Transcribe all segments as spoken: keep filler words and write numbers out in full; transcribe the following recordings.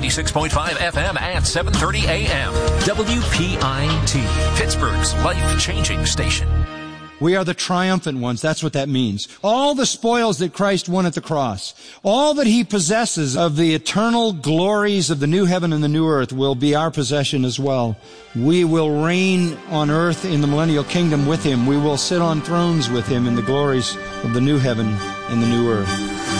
ninety-six point five F M and seven thirty A M. W P I T, Pittsburgh's life-changing station. We are the triumphant ones. That's what that means. All the spoils that Christ won at the cross, all that he possesses of the eternal glories of the new heaven and the new earth will be our possession as well. We will reign on earth in the millennial kingdom with him. We will sit on thrones with him in the glories of the new heaven and the new earth.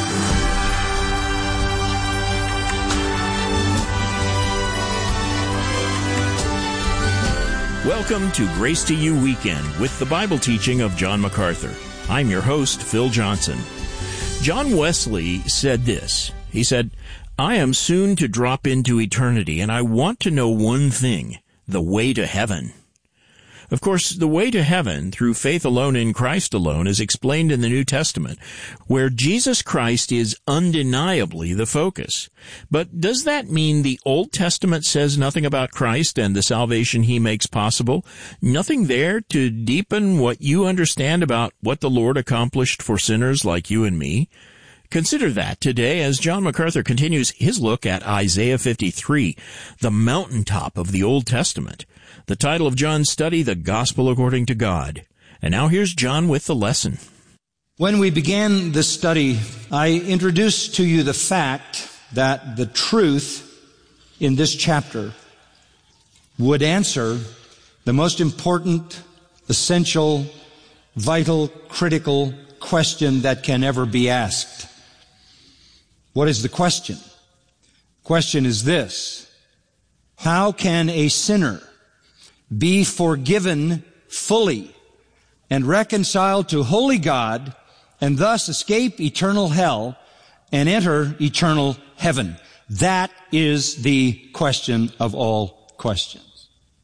Welcome to Grace to You Weekend with the Bible teaching of John MacArthur. I'm your host, Phil Johnson. John Wesley said this. He said, "I am soon to drop into eternity, and I want to know one thing, the way to heaven." Of course, the way to heaven, through faith alone in Christ alone, is explained in the New Testament, where Jesus Christ is undeniably the focus. But does that mean the Old Testament says nothing about Christ and the salvation he makes possible? Nothing there to deepen what you understand about what the Lord accomplished for sinners like you and me? Consider that today as John MacArthur continues his look at Isaiah fifty-three, the mountaintop of the Old Testament. The title of John's study, The Gospel According to God. And now here's John with the lesson. When we began this study, I introduced to you the fact that the truth in this chapter would answer the most important, essential, vital, critical question that can ever be asked. What is the question? The question is this: how can a sinner be forgiven fully and reconciled to holy God and thus escape eternal hell and enter eternal heaven? That is the question of all questions.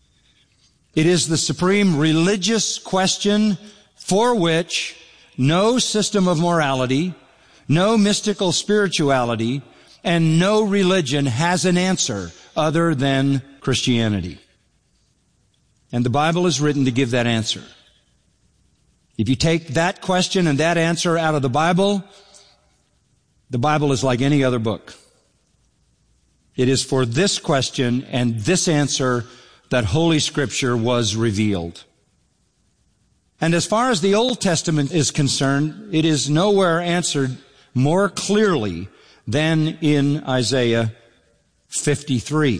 It is the supreme religious question for which no system of morality, no mystical spirituality, and no religion has an answer other than Christianity. And the Bible is written to give that answer. If you take that question and that answer out of the Bible, the Bible is like any other book. It is for this question and this answer that Holy Scripture was revealed. And as far as the Old Testament is concerned, it is nowhere answered more clearly than in Isaiah fifty-three.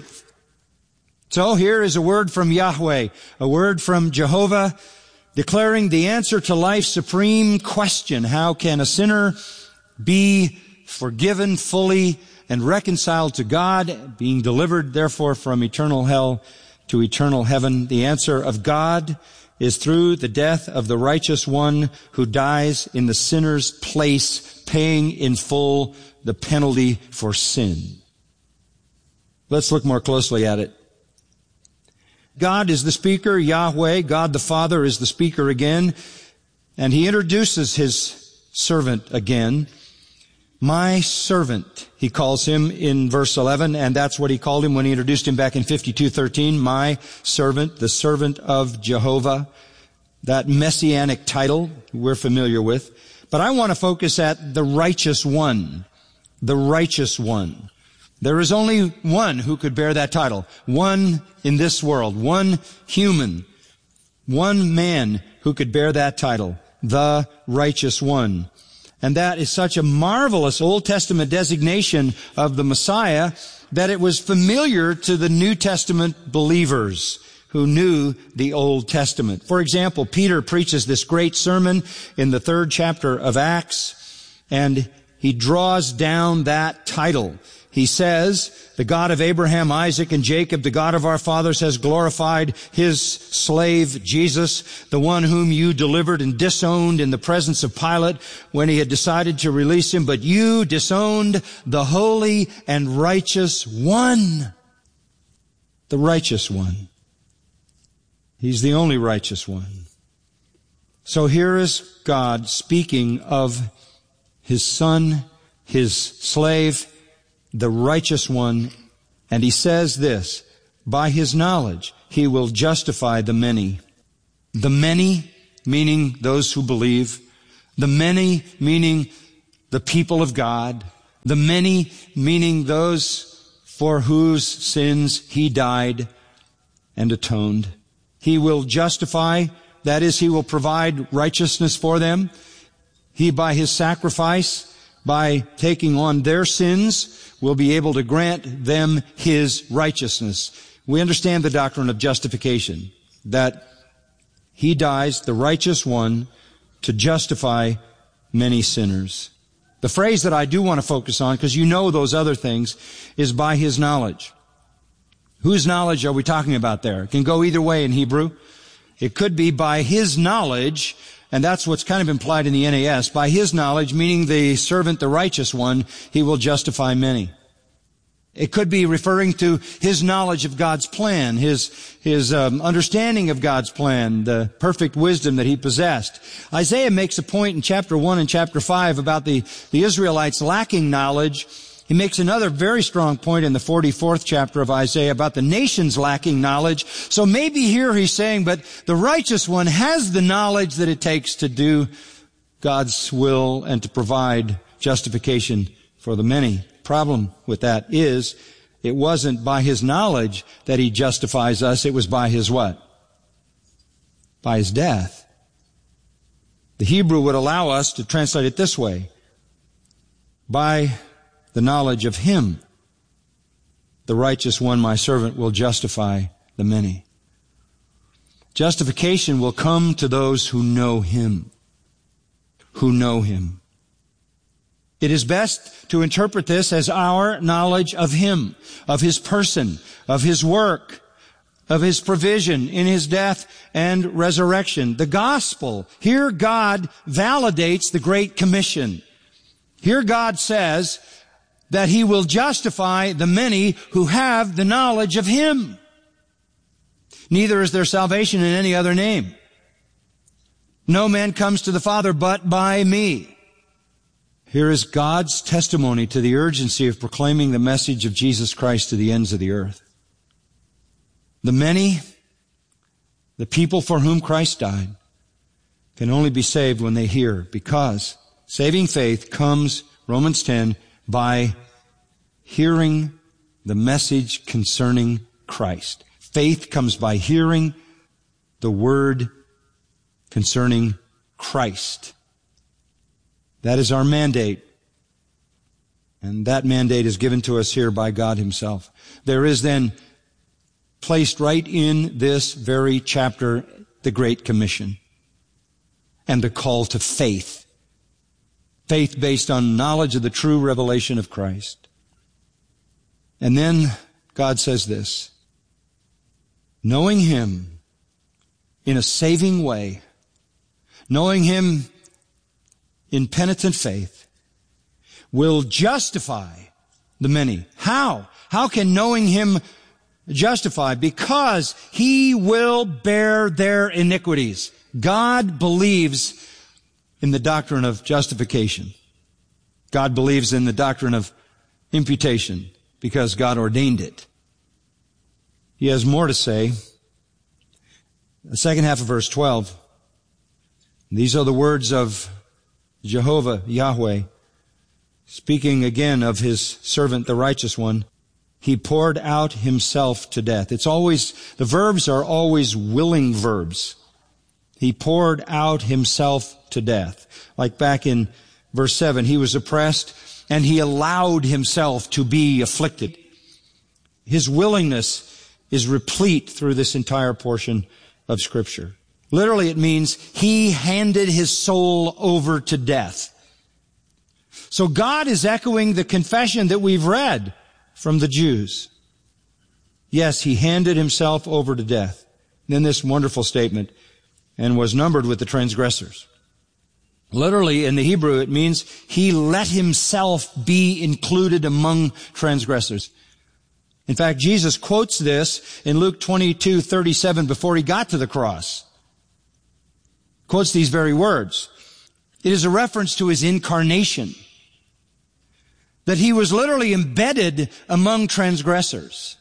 So here is a word from Yahweh, a word from Jehovah, declaring the answer to life's supreme question: how can a sinner be forgiven fully and reconciled to God, being delivered, therefore, from eternal hell to eternal heaven? The answer of God is through the death of the righteous one who dies in the sinner's place, paying in full the penalty for sin. Let's look more closely at it. God is the speaker, Yahweh, God the Father is the speaker again, and he introduces his servant again. My servant, he calls him in verse eleven, and that's what he called him when he introduced him back in fifty-two thirteen. My servant, the servant of Jehovah, that messianic title we're familiar with. But I want to focus at the righteous one, the righteous one. There is only one who could bear that title. One in this world. One human. One man who could bear that title. The righteous one. And that is such a marvelous Old Testament designation of the Messiah that it was familiar to the New Testament believers who knew the Old Testament. For example, Peter preaches this great sermon in the third chapter of Acts, and he draws down that title. He says, the God of Abraham, Isaac, and Jacob, the God of our fathers, has glorified his slave Jesus, the one whom you delivered and disowned in the presence of Pilate when he had decided to release him. But you disowned the holy and righteous one. The righteous one. He's the only righteous one. So here is God speaking of his son, his slave, the righteous one, and he says this: by his knowledge he will justify the many. The many, meaning those who believe. The many, meaning the people of God. The many, meaning those for whose sins he died and atoned. He will justify, that is, he will provide righteousness for them. He, by his sacrifice, by taking on their sins, will be able to grant them his righteousness. We understand the doctrine of justification, that he dies, the righteous one, to justify many sinners. The phrase that I do want to focus on, because you know those other things, is by his knowledge. Whose knowledge are we talking about there? It can go either way in Hebrew. It could be by his knowledge, and that's what's kind of implied in the N A S. By his knowledge, meaning the servant, the righteous one, he will justify many. It could be referring to his knowledge of God's plan, his his um, understanding of God's plan, the perfect wisdom that he possessed. Isaiah makes a point in chapter one and chapter five about the, the Israelites lacking knowledge. He makes another very strong point in the forty-fourth chapter of Isaiah about the nations lacking knowledge. So maybe here he's saying, but the righteous one has the knowledge that it takes to do God's will and to provide justification for the many. Problem with that is, it wasn't by his knowledge that he justifies us. It was by his what? By his death. The Hebrew would allow us to translate it this way. By the knowledge of him, the righteous one, my servant, will justify the many. Justification will come to those who know him. Who know him. It is best to interpret this as our knowledge of him, of his person, of his work, of his provision in his death and resurrection. The gospel. Here God validates the Great Commission. Here God says that he will justify the many who have the knowledge of him. Neither is there salvation in any other name. No man comes to the Father but by me. Here is God's testimony to the urgency of proclaiming the message of Jesus Christ to the ends of the earth. The many, the people for whom Christ died, can only be saved when they hear, because saving faith comes, Romans ten, by hearing the message concerning Christ. Faith comes by hearing the word concerning Christ. That is our mandate. And that mandate is given to us here by God himself. There is then placed right in this very chapter the Great Commission and the call to faith. Faith based on knowledge of the true revelation of Christ. And then God says this, knowing him in a saving way, knowing him in penitent faith, will justify the many. How? How can knowing him justify? Because he will bear their iniquities. God believes in the doctrine of justification. God believes in the doctrine of imputation because God ordained it. He has more to say. The second half of verse twelve. These are the words of Jehovah, Yahweh, speaking again of his servant, the righteous one. He poured out himself to death. It's always, the verbs are always willing verbs. He poured out himself to death. Like back in verse seven, he was oppressed and he allowed himself to be afflicted. His willingness is replete through this entire portion of Scripture. Literally, it means he handed his soul over to death. So God is echoing the confession that we've read from the Jews. Yes, he handed himself over to death. And then this wonderful statement, and was numbered with the transgressors. Literally, in the Hebrew, it means he let himself be included among transgressors. In fact, Jesus quotes this in Luke twenty-two thirty-seven before he got to the cross. Quotes these very words. It is a reference to his incarnation. That he was literally embedded among transgressors.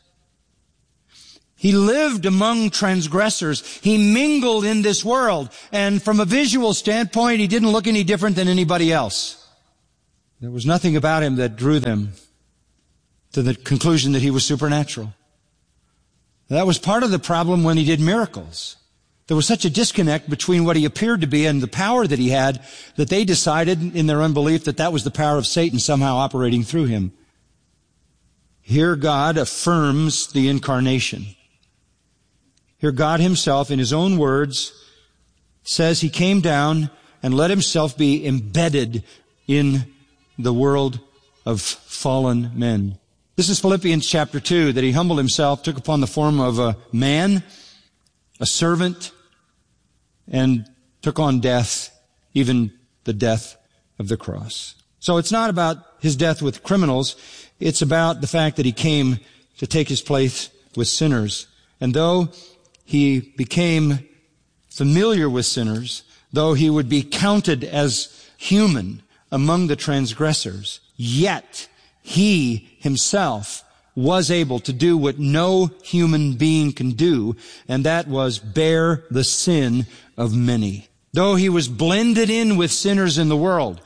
He lived among transgressors. He mingled in this world. And from a visual standpoint, he didn't look any different than anybody else. There was nothing about him that drew them. to the conclusion that he was supernatural. That was part of the problem when he did miracles. There was such a disconnect between what he appeared to be and the power that he had that they decided in their unbelief that that was the power of Satan somehow operating through him. Here God affirms the incarnation. Here God himself, in his own words, says he came down and let himself be embedded in the world of fallen men. This is Philippians chapter two, that he humbled himself, took upon the form of a man, a servant, and took on death, even the death of the cross. So it's not about his death with criminals. It's about the fact that he came to take his place with sinners. And though he became familiar with sinners, though he would be counted as human among the transgressors, yet he himself was able to do what no human being can do, and that was bear the sin of many. Though he was blended in with sinners in the world,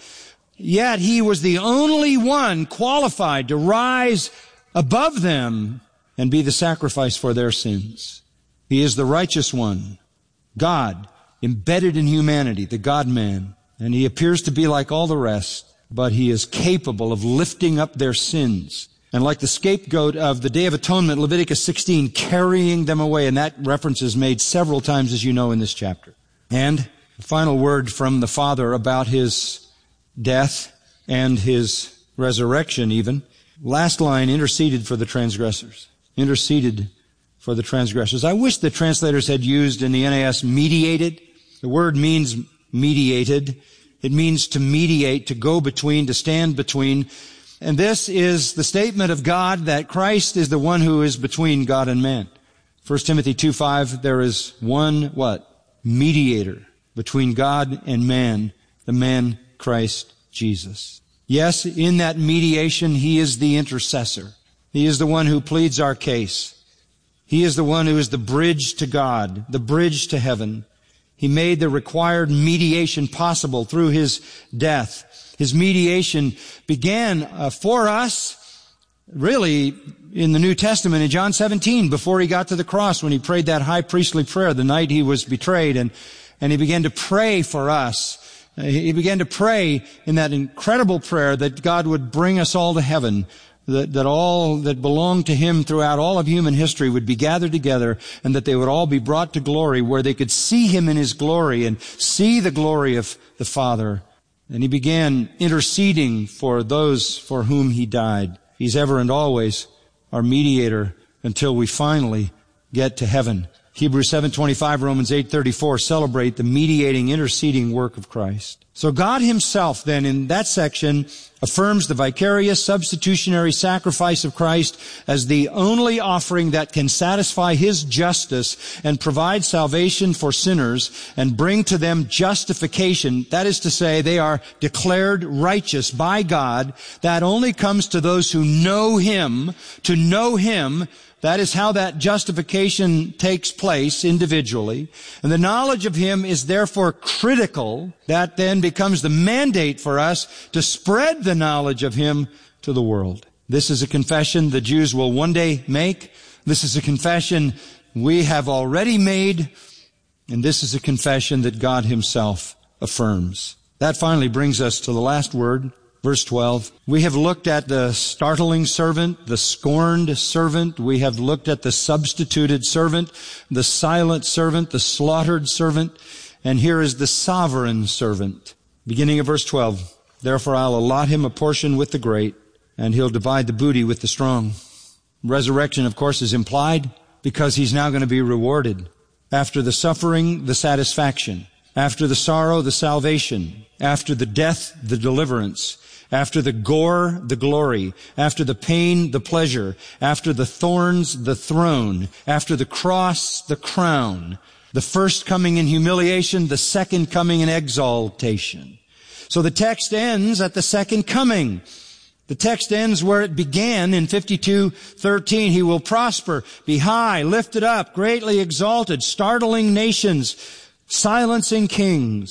yet he was the only one qualified to rise above them and be the sacrifice for their sins. He is the righteous one, God, embedded in humanity, the God-man. And he appears to be like all the rest, but he is capable of lifting up their sins. And like the scapegoat of the Day of Atonement, Leviticus sixteen, carrying them away. And that reference is made several times, as you know, in this chapter. And the final word from the Father about his death and his resurrection even. Last line, interceded for the transgressors. Interceded for the transgressors. I wish the translators had used in the N A S mediated. The word means mediated. It means to mediate, to go between, to stand between. And this is the statement of God that Christ is the one who is between God and man. First Timothy two five, there is one, what? Mediator between God and man, the man Christ Jesus. Yes, in that mediation, he is the intercessor. He is the one who pleads our case. He is the one who is the bridge to God, the bridge to heaven. He made the required mediation possible through his death. His mediation began uh, for us, really, in the New Testament in John seventeen, before he got to the cross, when he prayed that high priestly prayer the night he was betrayed, and, and he began to pray for us. Uh, he began to pray in that incredible prayer that God would bring us all to heaven, that, that all that belonged to him throughout all of human history would be gathered together, and that they would all be brought to glory, where they could see him in his glory and see the glory of the Father. And he began interceding for those for whom he died. He's ever and always our mediator until we finally get to heaven. Hebrews seven twenty-five, Romans eight thirty-four celebrate the mediating, interceding work of Christ. So God himself then in that section affirms the vicarious substitutionary sacrifice of Christ as the only offering that can satisfy his justice and provide salvation for sinners and bring to them justification. That is to say, they are declared righteous by God. That only comes to those who know him. To know him, that is how that justification takes place individually. And the knowledge of him is therefore critical. That then becomes the mandate for us to spread the knowledge of him to the world. This is a confession the Jews will one day make. This is a confession we have already made. And this is a confession that God himself affirms. That finally brings us to the last word. Verse twelve, we have looked at the startling servant, the scorned servant. We have looked at the substituted servant, the silent servant, the slaughtered servant. And here is the sovereign servant. Beginning of verse twelve, therefore I'll allot him a portion with the great, and he'll divide the booty with the strong. Resurrection, of course, is implied because he's now going to be rewarded. After the suffering, the satisfaction. After the sorrow, the salvation. After the death, the deliverance. After the gore, the glory. After the pain, the pleasure. After the thorns, the throne. After the cross, the crown. The first coming in humiliation, the second coming in exaltation. So the text ends at the second coming. The text ends where it began in fifty-two thirteen. He will prosper, be high, lifted up, greatly exalted, startling nations, silencing kings.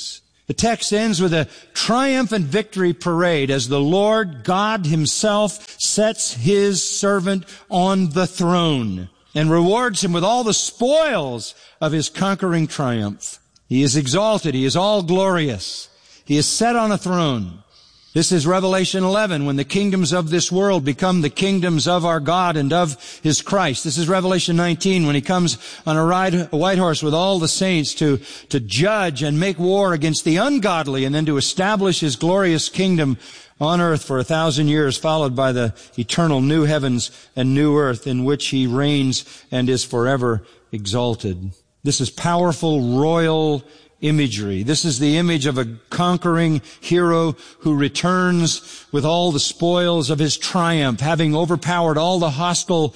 The text ends with a triumphant victory parade as the Lord God himself sets his servant on the throne and rewards him with all the spoils of his conquering triumph. He is exalted. He is all glorious. He is set on a throne. This is Revelation eleven, when the kingdoms of this world become the kingdoms of our God and of his Christ. This is Revelation nineteen, when he comes on a, ride, a white horse with all the saints to, to judge and make war against the ungodly and then to establish his glorious kingdom on earth for a thousand years, followed by the eternal new heavens and new earth in which he reigns and is forever exalted. This is powerful royal imagery. This is the image of a conquering hero who returns with all the spoils of his triumph, having overpowered all the hostile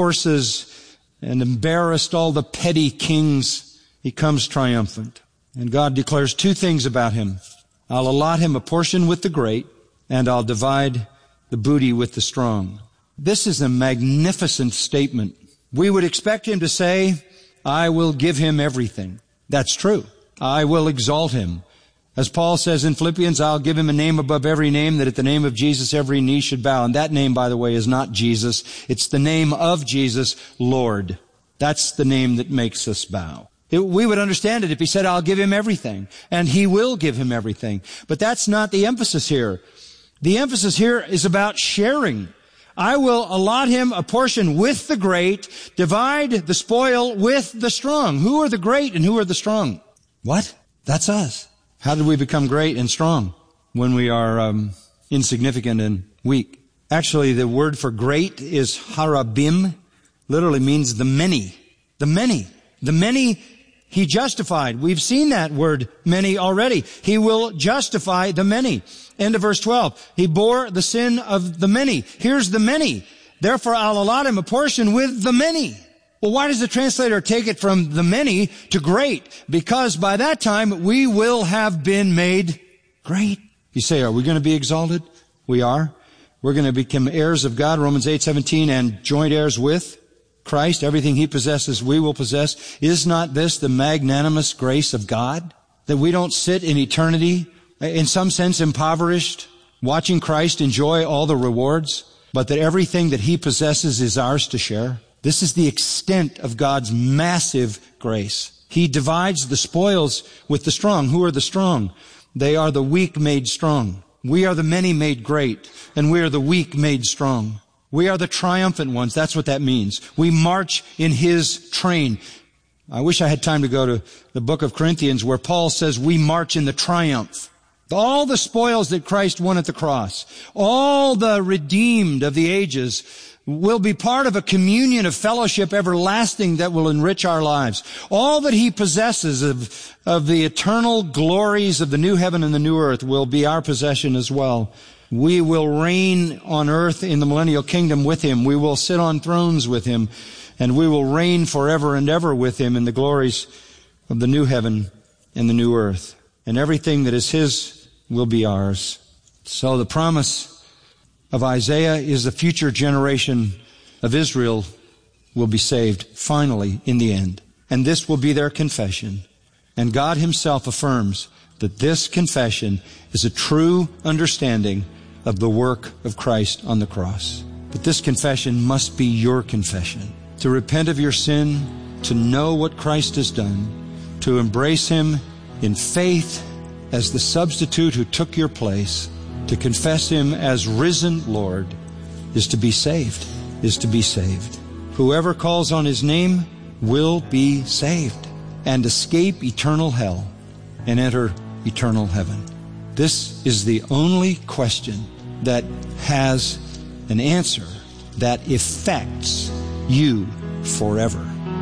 forces and embarrassed all the petty kings. He comes triumphant. And God declares two things about him. I'll allot him a portion with the great, and I'll divide the booty with the strong. This is a magnificent statement. We would expect him to say, I will give him everything. That's true. I will exalt him. As Paul says in Philippians, I'll give him a name above every name, that at the name of Jesus every knee should bow. And that name, by the way, is not Jesus. It's the name of Jesus, Lord. That's the name that makes us bow. It, we would understand it if he said, I'll give him everything. And he will give him everything. But that's not the emphasis here. The emphasis here is about sharing. I will allot him a portion with the great, divide the spoil with the strong. Who are the great and who are the strong? What? That's us. How did we become great and strong when we are um, insignificant and weak? Actually, the word for great is harabim. Literally means the many. The many. The many he justified. We've seen that word many already. He will justify the many. End of verse twelve. He bore the sin of the many. Here's the many. Therefore, I'll allot him a portion with the many. Well, why does the translator take it from the many to great? Because by that time, we will have been made great. You say, are we going to be exalted? We are. We're going to become heirs of God, Romans eight seventeen, and joint heirs with Christ. Everything he possesses, we will possess. Is not this the magnanimous grace of God? That we don't sit in eternity, in some sense impoverished, watching Christ enjoy all the rewards, but that everything that he possesses is ours to share? This is the extent of God's massive grace. He divides the spoils with the strong. Who are the strong? They are the weak made strong. We are the many made great, and we are the weak made strong. We are the triumphant ones. That's what that means. We march in his train. I wish I had time to go to the book of Corinthians where Paul says we march in the triumph. All the spoils that Christ won at the cross, all the redeemed of the ages will be part of a communion of fellowship everlasting that will enrich our lives. All that he possesses of, of the eternal glories of the new heaven and the new earth will be our possession as well. We will reign on earth in the millennial kingdom with him. We will sit on thrones with him, and we will reign forever and ever with him in the glories of the new heaven and the new earth. And everything that is his will be ours. So the promise of Isaiah is the future generation of Israel will be saved finally in the end. And this will be their confession. And God himself affirms that this confession is a true understanding of the work of Christ on the cross. But this confession must be your confession. To repent of your sin, to know what Christ has done, to embrace him in faith as the substitute who took your place, to confess him as risen Lord, is to be saved, is to be saved. Whoever calls on his name will be saved and escape eternal hell and enter eternal heaven. This is the only question that has an answer that affects you forever.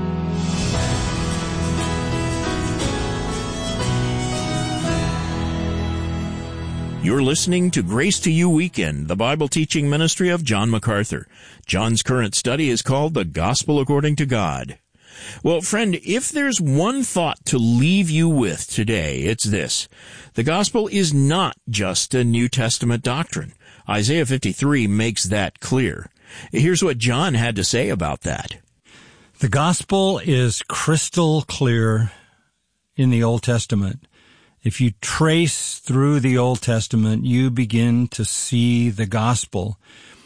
You're listening to Grace to You Weekend, the Bible teaching ministry of John MacArthur. John's current study is called The Gospel According to God. Well, friend, if there's one thought to leave you with today, it's this. The gospel is not just a New Testament doctrine. Isaiah fifty-three makes that clear. Here's what John had to say about that. The gospel is crystal clear in the Old Testament. If you trace through the Old Testament, you begin to see the gospel.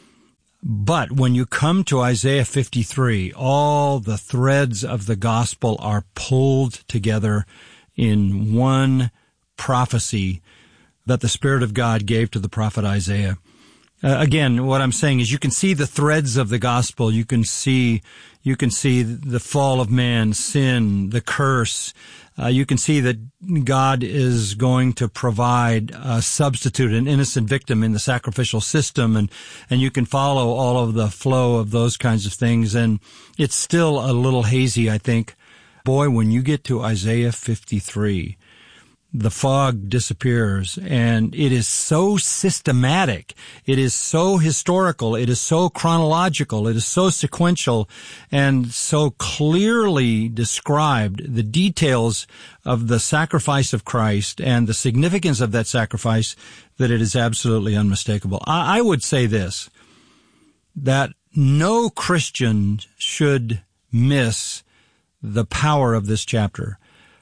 But when you come to Isaiah fifty-three, all the threads of the gospel are pulled together in one prophecy that the Spirit of God gave to the prophet Isaiah. Uh, again, what I'm saying is you can see the threads of the gospel. You can see, you can see the fall of man, sin, the curse. Uh, you can see that God is going to provide a substitute, an innocent victim in the sacrificial system, and, and you can follow all of the flow of those kinds of things. And it's still a little hazy, I think. Boy, when you get to Isaiah fifty-three, the fog disappears, and it is so systematic, it is so historical, it is so chronological, it is so sequential, and so clearly described, the details of the sacrifice of Christ and the significance of that sacrifice, that it is absolutely unmistakable. I, I would say this, that no Christian should miss the power of this chapter.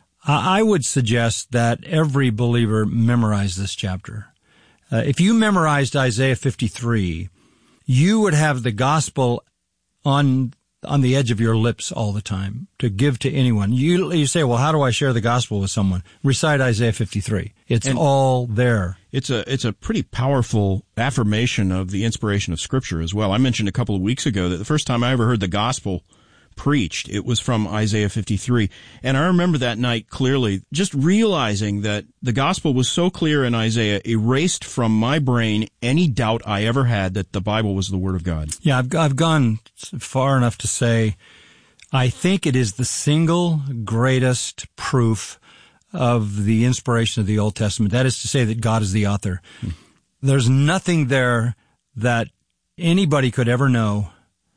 I would suggest that every believer memorize this chapter. Uh, if you memorized Isaiah fifty-three, you would have the gospel on on the edge of your lips all the time to give to anyone. You you say, well, how do I share the gospel with someone? Recite Isaiah fifty-three. It's and all there. It's a it's a pretty powerful affirmation of the inspiration of Scripture as well. I mentioned a couple of weeks ago that the first time I ever heard the gospel preached, it was from Isaiah fifty-three. And I remember that night clearly, just realizing that the gospel was so clear in Isaiah, erased from my brain any doubt I ever had that the Bible was the Word of God. Yeah, I've, I've gone far enough to say, I think it is the single greatest proof of the inspiration of the Old Testament. That is to say that God is the author. Hmm. There's nothing there that anybody could ever know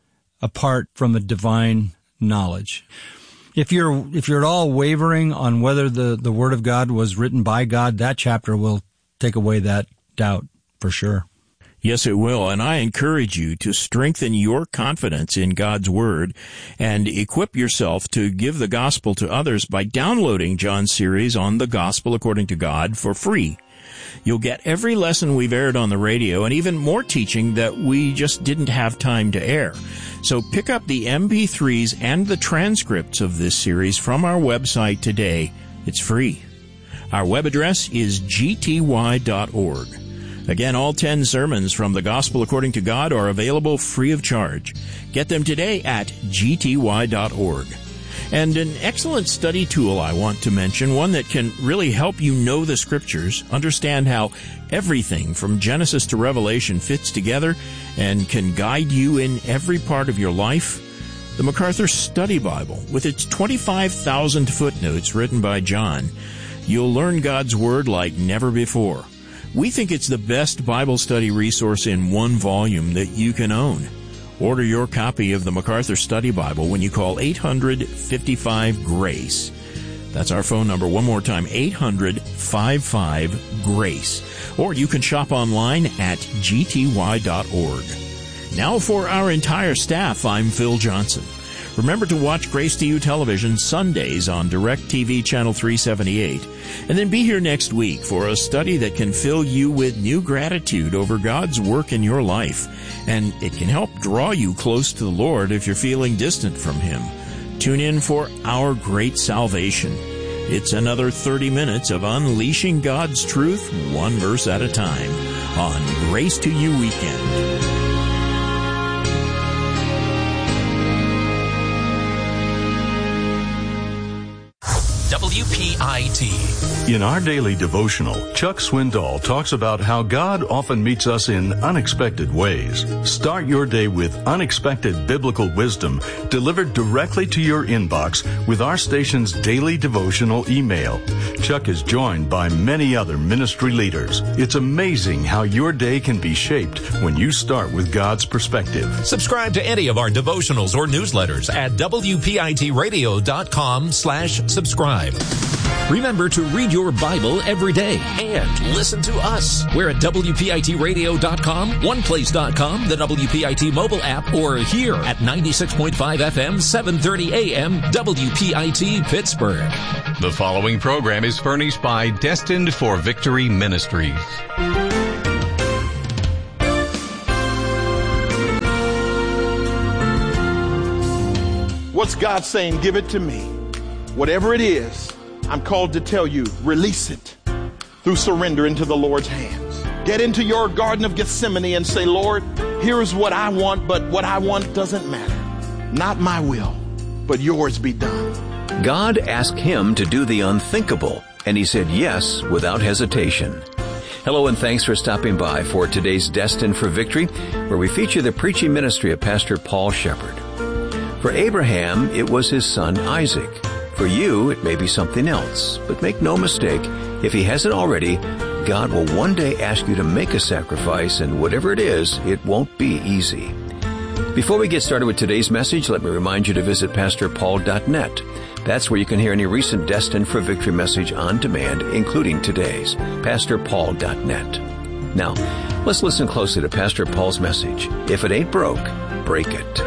apart from a divine knowledge. If you're if you're at all wavering on whether the, the Word of God was written by God, that chapter will take away that doubt for sure. Yes, it will. And I encourage you to strengthen your confidence in God's Word and equip yourself to give the gospel to others by downloading John's series on the gospel according to God for free. You'll get every lesson we've aired on the radio and even more teaching that we just didn't have time to air. So pick up the M P threes and the transcripts of this series from our website today. It's free. Our web address is g t y dot org. Again, all ten sermons from the Gospel According to God are available free of charge. Get them today at g t y dot org. And an excellent study tool I want to mention, one that can really help you know the Scriptures, understand how everything from Genesis to Revelation fits together, and can guide you in every part of your life. The MacArthur Study Bible, with its twenty-five thousand footnotes written by John. You'll learn God's Word like never before. We think it's the best Bible study resource in one volume that you can own. Order your copy of the MacArthur Study Bible when you call eight hundred, fifty-five, GRACE. That's our phone number one more time, eight hundred, fifty-five, GRACE. Or you can shop online at g t y dot org. Now for our entire staff, I'm Phil Johnson. Remember to watch Grace to You Television Sundays on DirecTV Channel three seventy-eight. And then be here next week for a study that can fill you with new gratitude over God's work in your life. And it can help draw you close to the Lord if you're feeling distant from Him. Tune in for Our Great Salvation. It's another thirty minutes of unleashing God's truth one verse at a time on Grace to You Weekend. W P I T. In our daily devotional, Chuck Swindoll talks about how God often meets us in unexpected ways. Start your day with unexpected biblical wisdom delivered directly to your inbox with our station's daily devotional email. Chuck is joined by many other ministry leaders. It's amazing how your day can be shaped when you start with God's perspective. Subscribe to any of our devotionals or newsletters at W P I T radio dot com slash subscribe. Remember to read your Bible every day and listen to us. We're at W P I T radio dot com, one place dot com, the W P I T mobile app, or here at ninety-six point five F M, seven thirty A M, W P I T Pittsburgh. The following program is furnished by Destined for Victory Ministries. What's God saying? Give it to me. Whatever it is, I'm called to tell you, release it through surrender into the Lord's hands. Get into your Garden of Gethsemane and say, Lord, here's what I want, but what I want doesn't matter. Not my will, but yours be done. God asked him to do the unthinkable, and he said yes without hesitation. Hello, and thanks for stopping by for today's Destined for Victory, where we feature the preaching ministry of Pastor Paul Shepherd. For Abraham, it was his son Isaac. For you, it may be something else. But make no mistake, if he hasn't already, God will one day ask you to make a sacrifice, and whatever it is, it won't be easy. Before we get started with today's message, let me remind you to visit pastor paul dot net. That's where you can hear any recent Destined for Victory message on demand, including today's, pastor paul dot net. Now, let's listen closely to Pastor Paul's message. If it ain't broke, break it.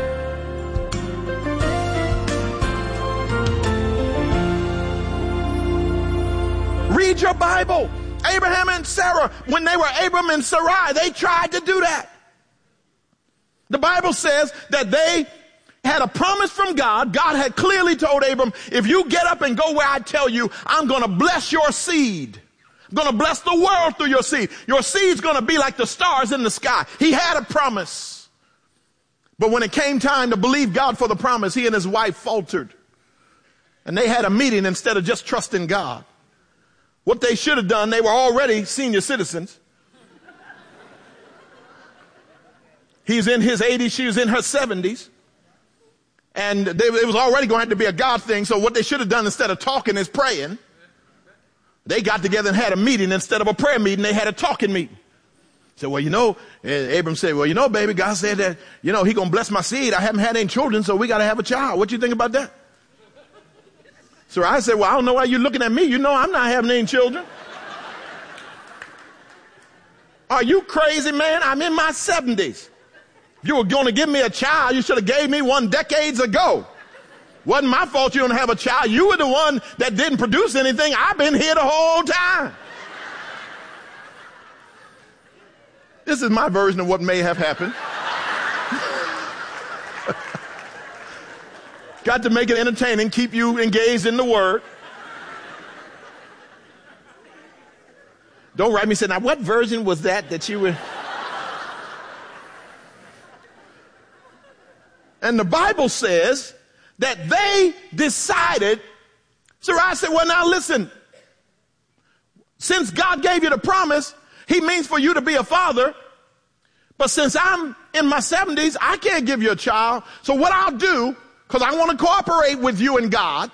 Read your Bible. Abraham and Sarah, when they were Abram and Sarai, they tried to do that. The Bible says that they had a promise from God. God had clearly told Abram, if you get up and go where I tell you, I'm going to bless your seed. I'm going to bless the world through your seed. Your seed's going to be like the stars in the sky. He had a promise. But when it came time to believe God for the promise, he and his wife faltered. And they had a meeting instead of just trusting God. What they should have done, they were already senior citizens. He's in his eighties, she was in her seventies. And they, it was already going to have to be a God thing, so what they should have done instead of talking is praying. They got together and had a meeting. Instead of a prayer meeting, they had a talking meeting. So, well, you know, Abram said, well, you know, baby, God said that, you know, he going to bless my seed. I haven't had any children, so we got to have a child. What you think about that? So I said, well, I don't know why you're looking at me. You know I'm not having any children. Are you crazy, man? I'm in my seventies. If you were going to give me a child, you should have gave me one decades ago. Wasn't my fault you don't have a child. You were the one that didn't produce anything. I've been here the whole time. This is my version of what may have happened. Got to make it entertaining, keep you engaged in the Word. Don't write me and say, now what version was that that you were... And the Bible says that they decided, Sarai said, well, now listen, since God gave you the promise, he means for you to be a father, but since I'm in my seventies, I can't give you a child. So what I'll do, because I want to cooperate with you and God,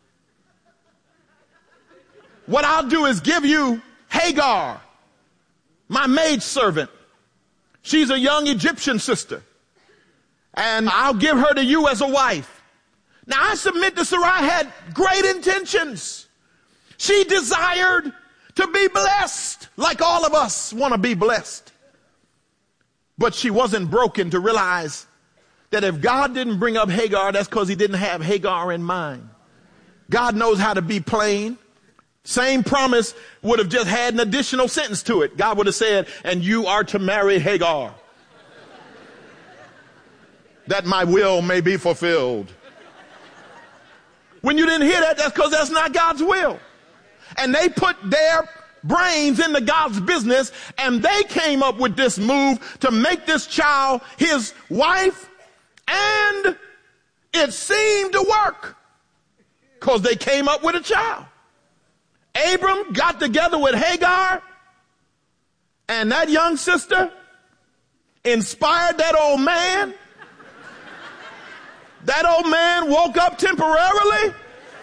what I'll do is give you Hagar, my maidservant. She's a young Egyptian sister. And I'll give her to you as a wife. Now I submit that Sarai had great intentions. She desired to be blessed, like all of us want to be blessed. But she wasn't broken to realize that if God didn't bring up Hagar, that's because he didn't have Hagar in mind. God knows how to be plain. Same promise would have just had an additional sentence to it. God would have said, and you are to marry Hagar, that my will may be fulfilled. When you didn't hear that, that's because that's not God's will. And they put their brains into God's business, and they came up with this move to make this child his wife, and it seemed to work because they came up with a child. Abram got together with Hagar, and that young sister inspired that old man. That old man woke up temporarily.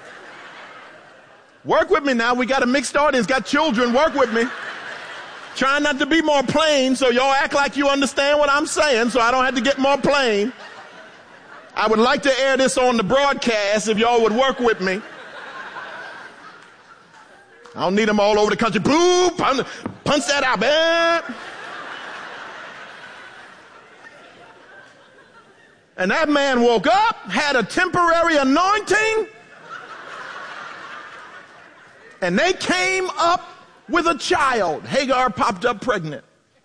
Work with me now. We got a mixed audience, got children. Work with me. Trying not to be more plain, so y'all act like you understand what I'm saying, so I don't have to get more plain. I would like to air this on the broadcast if y'all would work with me. I don't need them all over the country. Boom, punch, punch that out, man. And that man woke up, had a temporary anointing, and they came up with a child. Hagar popped up pregnant.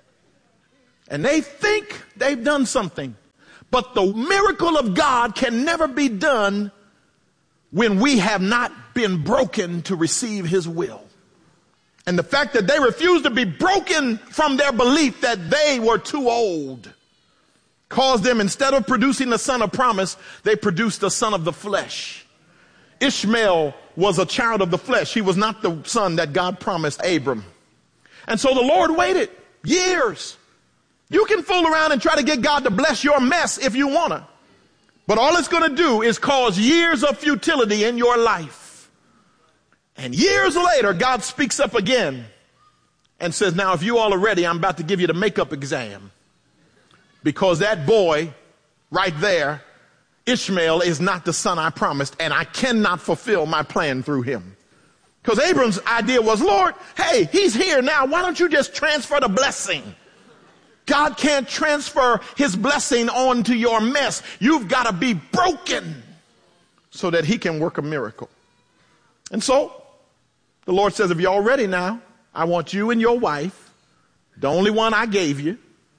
And they think they've done something. But the miracle of God can never be done when we have not been broken to receive his will. And the fact that they refused to be broken from their belief that they were too old caused them, instead of producing the son of promise, they produced the son of the flesh. Ishmael was a child of the flesh. He was not the son that God promised Abram. And so the Lord waited years. You can fool around and try to get God to bless your mess if you want to. But all it's going to do is cause years of futility in your life. And years later, God speaks up again and says, now, if you all are ready, I'm about to give you the makeup exam. Because that boy right there, Ishmael, is not the son I promised, and I cannot fulfill my plan through him. Because Abram's idea was, Lord, hey, he's here now. Why don't you just transfer the blessing? God can't transfer his blessing onto your mess. You've got to be broken so that he can work a miracle. And so the Lord says, if you're all ready now, I want you and your wife, the only one I gave you,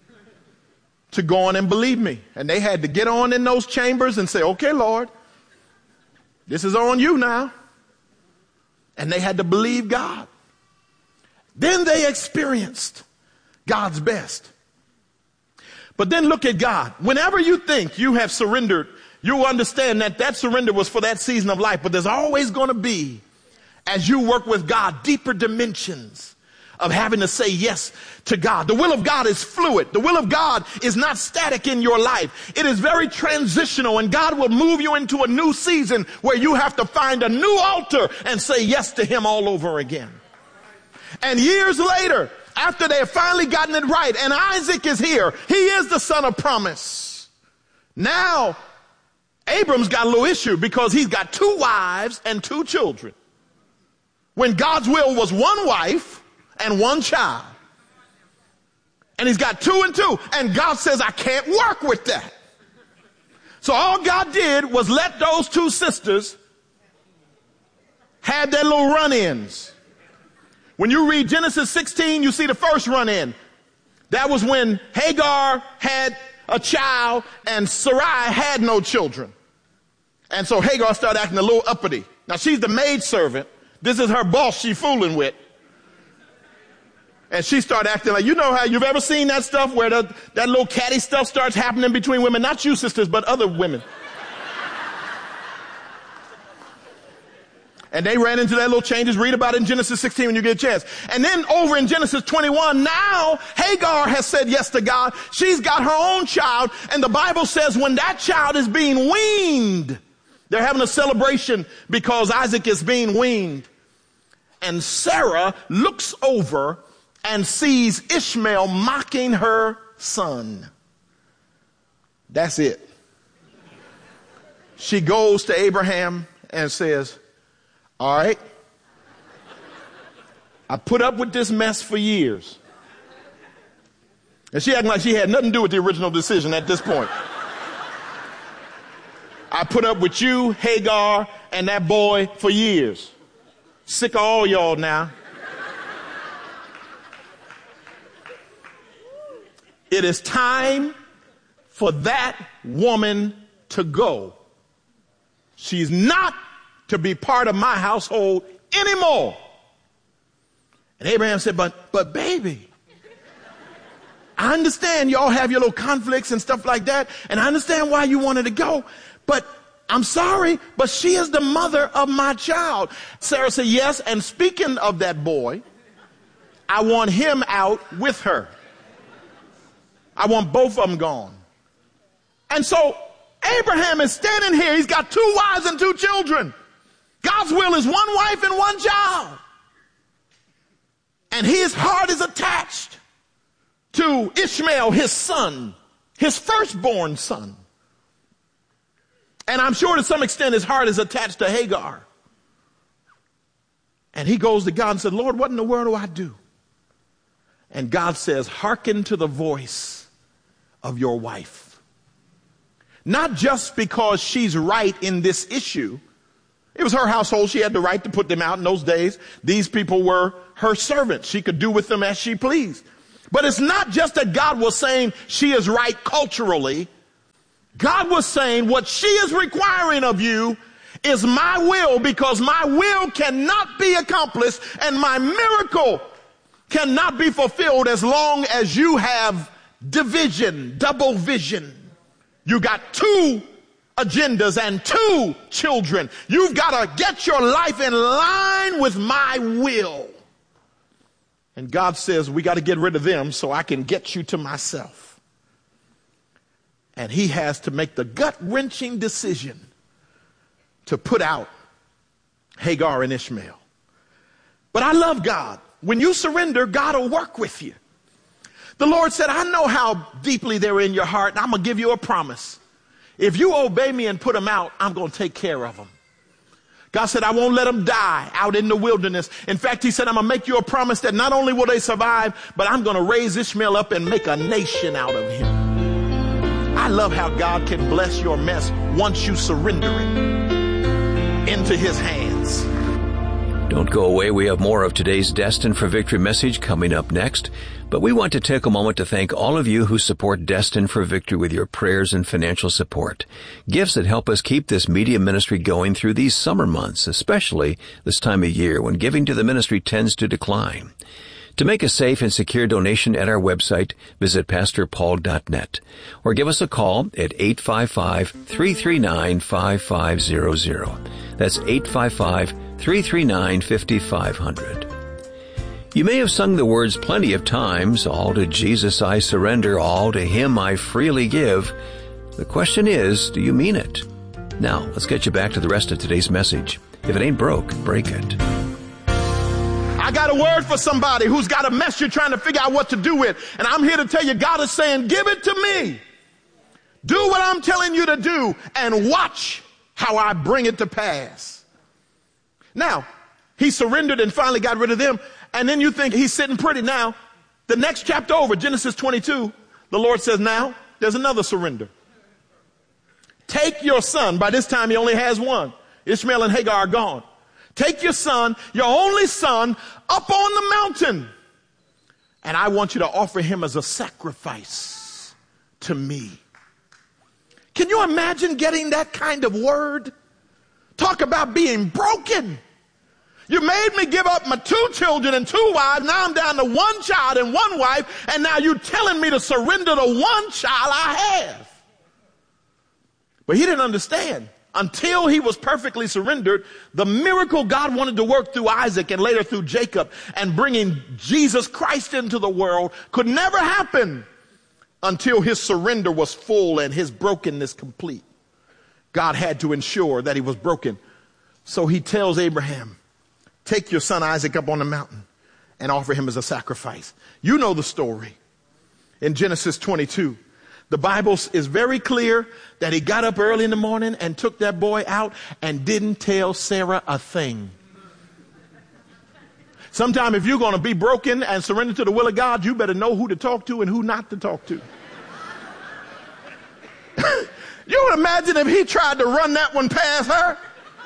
to go on and believe me. And they had to get on in those chambers and say, okay, Lord, this is on you now. And they had to believe God. Then they experienced God's best. But then look at God. Whenever you think you have surrendered, you understand that that surrender was for that season of life. But there's always going to be, as you work with God, deeper dimensions of having to say yes to God. The will of God is fluid. The will of God is not static in your life. It is very transitional, and God will move you into a new season where you have to find a new altar and say yes to him all over again. And years later, after they have finally gotten it right, and Isaac is here, he is the son of promise. Now, Abram's got a little issue because he's got two wives and two children. When God's will was one wife and one child. And he's got two and two. And God says, I can't work with that. So all God did was let those two sisters have their little run-ins. When you read Genesis sixteen, you see the first run-in. That was when Hagar had a child and Sarai had no children. And so Hagar started acting a little uppity. Now she's the maidservant. This is her boss she's fooling with. And she started acting like, you know how you've ever seen that stuff where the, that little catty stuff starts happening between women? Not you sisters, but other women. And they ran into that little changes. Read about it in Genesis sixteen when you get a chance. And then over in Genesis twenty-one, now Hagar has said yes to God. She's got her own child. And the Bible says when that child is being weaned, they're having a celebration because Isaac is being weaned. And Sarah looks over and sees Ishmael mocking her son. That's it. She goes to Abraham and says, all right, I put up with this mess for years. And she acting like she had nothing to do with the original decision at this point. I put up with you, Hagar, and that boy for years. Sick of all y'all now. It is time for that woman to go. She's not to be part of my household anymore. And Abraham said, but, but baby, I understand y'all have your little conflicts and stuff like that. And I understand why you wanted to go, but I'm sorry, but she is the mother of my child. Sarah said, yes. And speaking of that boy, I want him out with her. I want both of them gone. And so Abraham is standing here. He's got two wives and two children. God's will is one wife and one child. And his heart is attached to Ishmael, his son, his firstborn son. And I'm sure to some extent his heart is attached to Hagar. And he goes to God and said, Lord, what in the world do I do? And God says, hearken to the voice of your wife. Not just because she's right in this issue. It was her household. She had the right to put them out in those days. These people were her servants. She could do with them as she pleased. But it's not just that God was saying she is right culturally. God was saying what she is requiring of you is my will, because my will cannot be accomplished and my miracle cannot be fulfilled as long as you have division, double vision. You got two agendas and two children. You've got to get your life in line with my will. And God says, we got to get rid of them so I can get you to myself. And he has to make the gut-wrenching decision to put out Hagar and Ishmael. But I love God. When you surrender, God will work with you. The Lord said, I know how deeply they're in your heart, and I'm going to give you a promise. If you obey me and put them out, I'm going to take care of them. God said, I won't let them die out in the wilderness. In fact, he said, I'm going to make you a promise that not only will they survive, but I'm going to raise Ishmael up and make a nation out of him. I love how God can bless your mess once you surrender it into his hands. Don't go away. We have more of today's Destined for Victory message coming up next. But we want to take a moment to thank all of you who support Destined for Victory with your prayers and financial support. Gifts that help us keep this media ministry going through these summer months, especially this time of year when giving to the ministry tends to decline. To make a safe and secure donation at our website, visit pastor paul dot net or give us a call at eight five five, three three nine, five five zero zero. That's eight five five, three three nine, five five zero zero. You may have sung the words plenty of times, all to Jesus I surrender, all to him I freely give. The question is, do you mean it? Now, let's get you back to the rest of today's message. If it ain't broke, break it. I got a word for somebody who's got a mess you're trying to figure out what to do with. And I'm here to tell you, God is saying, give it to me. Do what I'm telling you to do and watch how I bring it to pass. Now, he surrendered and finally got rid of them. And then you think he's sitting pretty. Now, the next chapter over, Genesis twenty-two, the Lord says, now there's another surrender. Take your son. By this time, he only has one. Ishmael and Hagar are gone. Take your son, your only son, up on the mountain. And I want you to offer him as a sacrifice to me. Can you imagine getting that kind of word? Talk about being broken. You made me give up my two children and two wives. Now I'm down to one child and one wife. And now you're telling me to surrender the one child I have. But he didn't understand. Until he was perfectly surrendered, the miracle God wanted to work through Isaac and later through Jacob and bringing Jesus Christ into the world could never happen until his surrender was full and his brokenness complete. God had to ensure that he was broken. So he tells Abraham, take your son Isaac up on the mountain and offer him as a sacrifice. You know the story. In Genesis twenty-two, the Bible is very clear that he got up early in the morning and took that boy out and didn't tell Sarah a thing. Sometime if you're going to be broken and surrender to the will of God, you better know who to talk to and who not to talk to. You would imagine if he tried to run that one past her.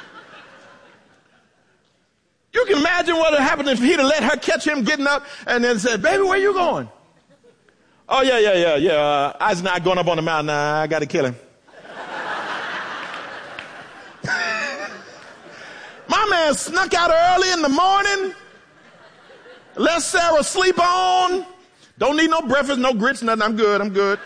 You can imagine what would happen if he'd have let her catch him getting up and then said, baby, where you going? Oh, yeah, yeah, yeah, yeah. Uh, Isaac's not going up on the mountain. Nah, I got to kill him. My man snuck out early in the morning. Let Sarah sleep on. Don't need no breakfast, no grits, nothing. I'm good, I'm good.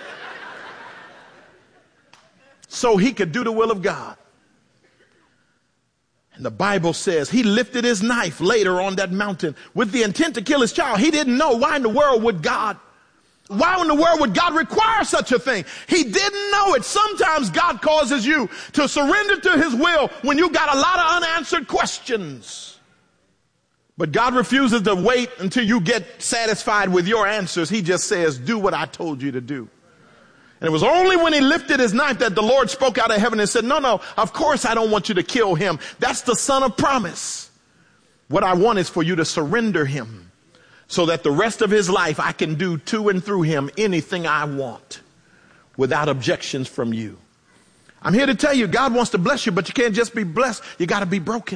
So he could do the will of God. And the Bible says he lifted his knife later on that mountain with the intent to kill his child. He didn't know why in the world would God Why in the world would God require such a thing? He didn't know it. Sometimes God causes you to surrender to his will when you got a lot of unanswered questions. But God refuses to wait until you get satisfied with your answers. He just says, do what I told you to do. And it was only when he lifted his knife that the Lord spoke out of heaven and said, no, no, of course I don't want you to kill him. That's the son of promise. What I want is for you to surrender him so that the rest of his life I can do to and through him anything I want without objections from you. I'm here to tell you, God wants to bless you, but you can't just be blessed. You got to be broken.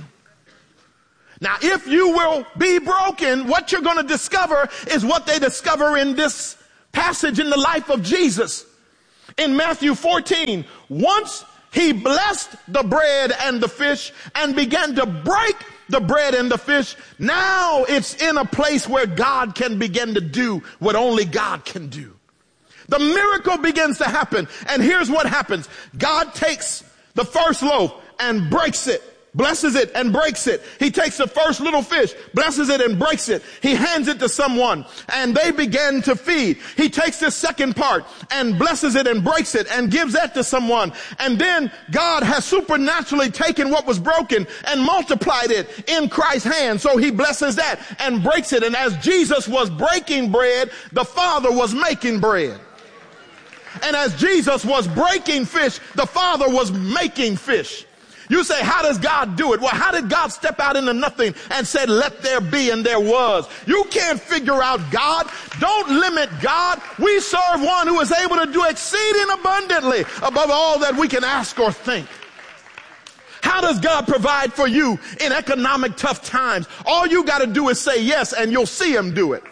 Now, if you will be broken, what you're going to discover is what they discover in this passage in the life of Jesus. In Matthew fourteen, once he blessed the bread and the fish and began to break the bread and the fish, now it's in a place where God can begin to do what only God can do. The miracle begins to happen. And here's what happens. God takes the first loaf and breaks it, blesses it and breaks it. He takes the first little fish, blesses it and breaks it. He hands it to someone and they begin to feed. He takes the second part and blesses it and breaks it and gives that to someone. And then God has supernaturally taken what was broken and multiplied it in Christ's hand. So he blesses that and breaks it. And as Jesus was breaking bread, the Father was making bread. And as Jesus was breaking fish, the Father was making fish. You say, how does God do it? Well, how did God step out into nothing and said, let there be, and there was? You can't figure out God. Don't limit God. We serve one who is able to do exceeding abundantly above all that we can ask or think. How does God provide for you in economic tough times? All you got to do is say yes, and you'll see him do it.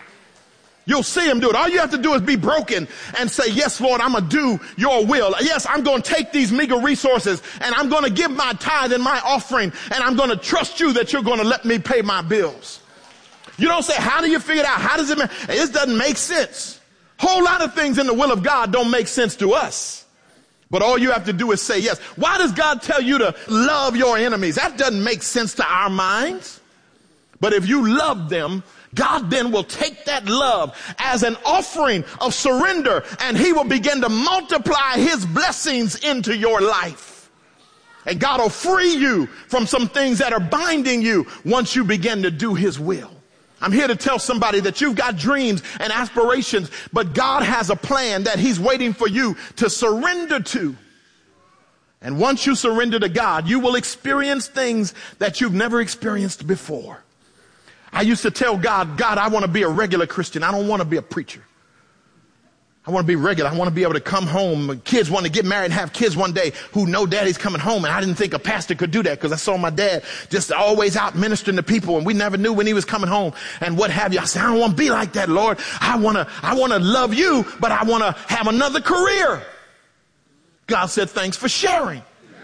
You'll see him do it. All you have to do is be broken and say, yes, Lord, I'm going to do your will. Yes, I'm going to take these meager resources and I'm going to give my tithe and my offering and I'm going to trust you that you're going to let me pay my bills. You don't say, how do you figure it out? How does it make? It doesn't make sense. Whole lot of things in the will of God don't make sense to us. But all you have to do is say yes. Why does God tell you to love your enemies? That doesn't make sense to our minds. But if you love them, God then will take that love as an offering of surrender and he will begin to multiply his blessings into your life. And God will free you from some things that are binding you once you begin to do his will. I'm here to tell somebody that you've got dreams and aspirations, but God has a plan that he's waiting for you to surrender to. And once you surrender to God, you will experience things that you've never experienced before. I used to tell God, God, I want to be a regular Christian. I don't want to be a preacher. I want to be regular. I want to be able to come home. Kids want to get married and have kids one day who know daddy's coming home. And I didn't think a pastor could do that because I saw my dad just always out ministering to people and we never knew when he was coming home and what have you. I said, I don't want to be like that, Lord. I want to, I want to love you, but I want to have another career. God said, thanks for sharing.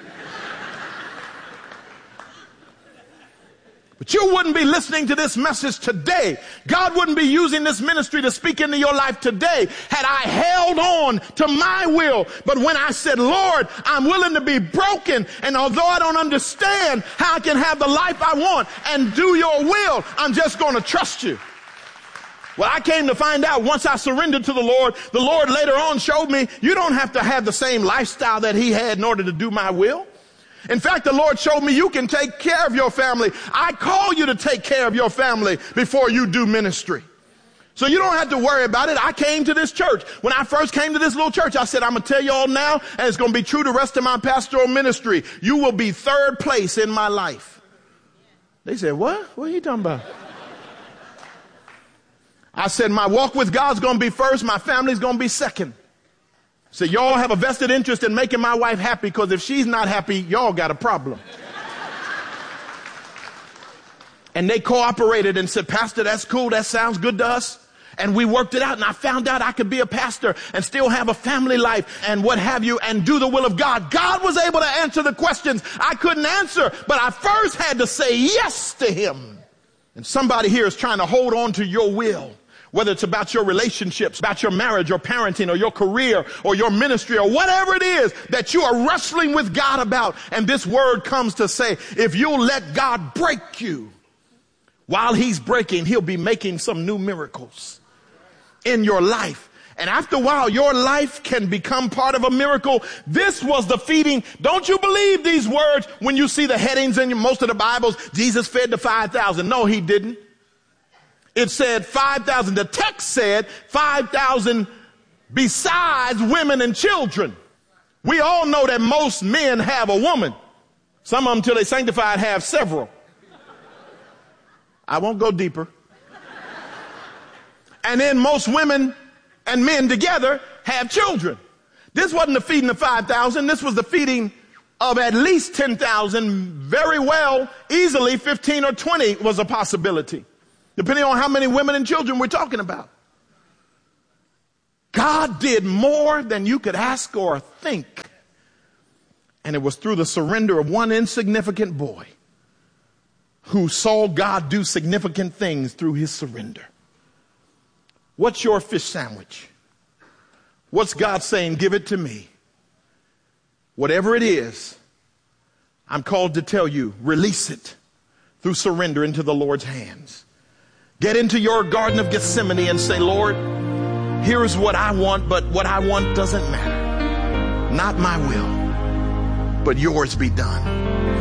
But you wouldn't be listening to this message today. God wouldn't be using this ministry to speak into your life today had I held on to my will. But when I said, Lord, I'm willing to be broken, and although I don't understand how I can have the life I want and do your will, I'm just going to trust you. Well, I came to find out once I surrendered to the Lord, the Lord later on showed me you don't have to have the same lifestyle that he had in order to do my will. In fact, the Lord showed me you can take care of your family. I call you to take care of your family before you do ministry. So you don't have to worry about it. I came to this church. When I first came to this little church, I said, I'm going to tell you all now, and it's going to be true the rest of my pastoral ministry. You will be third place in my life. They said, what? What are you talking about? I said, my walk with God's going to be first. My family's going to be second. So y'all have a vested interest in making my wife happy, because if she's not happy, y'all got a problem. And they cooperated and said, Pastor, that's cool. That sounds good to us. And we worked it out, and I found out I could be a pastor and still have a family life and what have you and do the will of God. God was able to answer the questions I couldn't answer, but I first had to say yes to him. And somebody here is trying to hold on to your will. Whether it's about your relationships, about your marriage or parenting or your career or your ministry or whatever it is that you are wrestling with God about. And this word comes to say, if you'll let God break you, while he's breaking, he'll be making some new miracles in your life. And after a while, your life can become part of a miracle. This was the feeding. Don't you believe these words when you see the headings in most of the Bibles? Jesus fed the five thousand. No, he didn't. It said five thousand. The text said five thousand besides women and children. We all know that most men have a woman. Some of them, till they sanctified, have several. I won't go deeper. And then most women and men together have children. This wasn't the feeding of five thousand. This was the feeding of at least ten thousand. Very well, easily fifteen or twenty was a possibility, depending on how many women and children we're talking about. God did more than you could ask or think. And it was through the surrender of one insignificant boy who saw God do significant things through his surrender. What's your fish sandwich? What's God saying? Give it to me. Whatever it is, I'm called to tell you, release it through surrender into the Lord's hands. Get into your Garden of Gethsemane and say, Lord, here's what I want, but what I want doesn't matter. Not my will, but yours be done.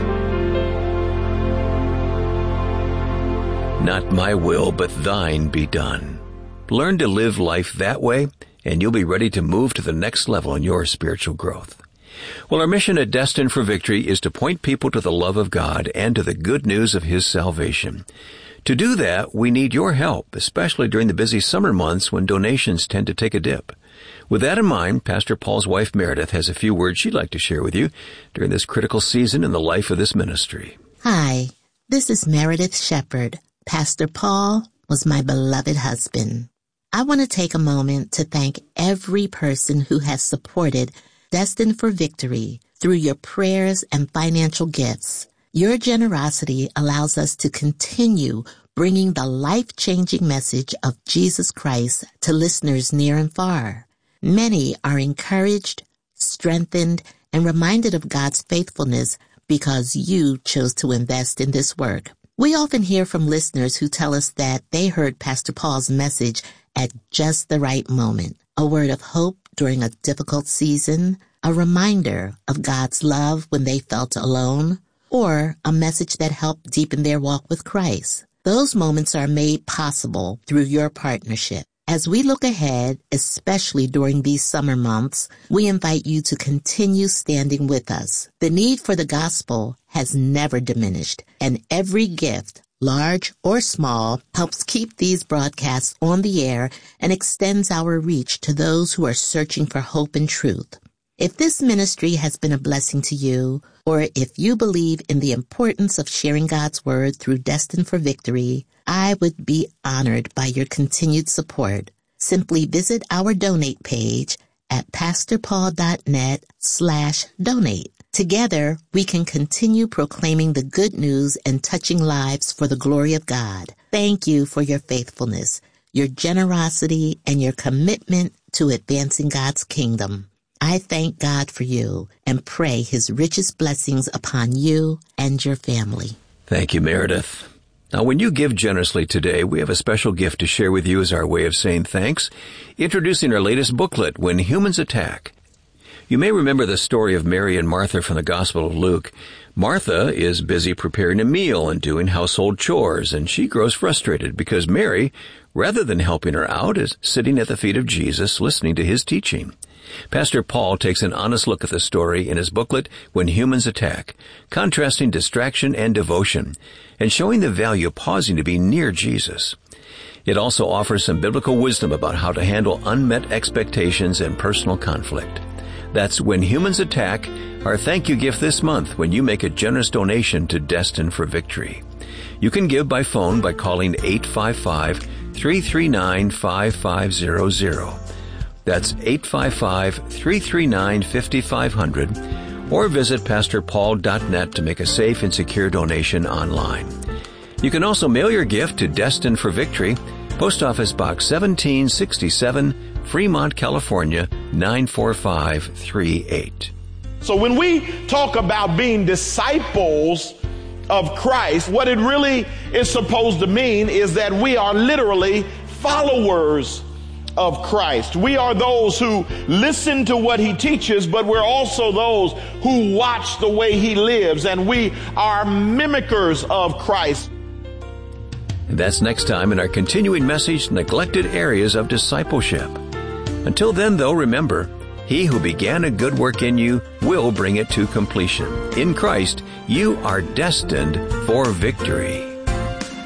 Not my will, but thine be done. Learn to live life that way, and you'll be ready to move to the next level in your spiritual growth. Well, our mission at Destined for Victory is to point people to the love of God and to the good news of His salvation. To do that, we need your help, especially during the busy summer months when donations tend to take a dip. With that in mind, Pastor Paul's wife Meredith has a few words she'd like to share with you during this critical season in the life of this ministry. Hi, this is Meredith Shepherd. Pastor Paul was my beloved husband. I want to take a moment to thank every person who has supported Destined for Victory through your prayers and financial gifts. Your generosity allows us to continue bringing the life-changing message of Jesus Christ to listeners near and far. Many are encouraged, strengthened, and reminded of God's faithfulness because you chose to invest in this work. We often hear from listeners who tell us that they heard Pastor Paul's message at just the right moment. A word of hope during a difficult season, a reminder of God's love when they felt alone, or a message that helped deepen their walk with Christ. Those moments are made possible through your partnership. As we look ahead, especially during these summer months, we invite you to continue standing with us. The need for the gospel has never diminished, and every gift, large or small, helps keep these broadcasts on the air and extends our reach to those who are searching for hope and truth. If this ministry has been a blessing to you, or if you believe in the importance of sharing God's word through Destined for Victory, I would be honored by your continued support. Simply visit our donate page at pastorpaul.net slash donate. Together, we can continue proclaiming the good news and touching lives for the glory of God. Thank you for your faithfulness, your generosity, and your commitment to advancing God's kingdom. I thank God for you and pray His richest blessings upon you and your family. Thank you, Meredith. Now, when you give generously today, we have a special gift to share with you as our way of saying thanks, introducing our latest booklet, When Humans Attack. You may remember the story of Mary and Martha from the Gospel of Luke. Martha is busy preparing a meal and doing household chores, and she grows frustrated because Mary, rather than helping her out, is sitting at the feet of Jesus listening to His teaching. Pastor Paul takes an honest look at the story in his booklet, When Humans Attack, contrasting distraction and devotion, and showing the value of pausing to be near Jesus. It also offers some biblical wisdom about how to handle unmet expectations and personal conflict. That's When Humans Attack, our thank you gift this month when you make a generous donation to Destined for Victory. You can give by phone by calling eight five five, three three nine, five five zero zero. That's eight five five, three three nine, five five zero zero, or visit pastor paul dot net to make a safe and secure donation online. You can also mail your gift to Destined for Victory, Post Office Box seventeen sixty-seven, Fremont, California, nine four five three eight. So when we talk about being disciples of Christ, what it really is supposed to mean is that we are literally followers of Christ. We are those who listen to what He teaches, but we're also those who watch the way He lives, and we are mimickers of Christ. And that's next time in our continuing message, Neglected Areas of Discipleship. Until then, though, remember, He who began a good work in you will bring it to completion. In Christ, you are destined for victory.